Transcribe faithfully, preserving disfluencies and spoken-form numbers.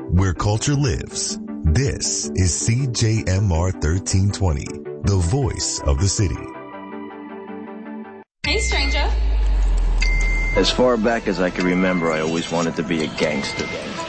where culture lives. This is C J M R thirteen twenty, the voice of the city. Hey, stranger. As far back as I can remember, I always wanted to be a gangster.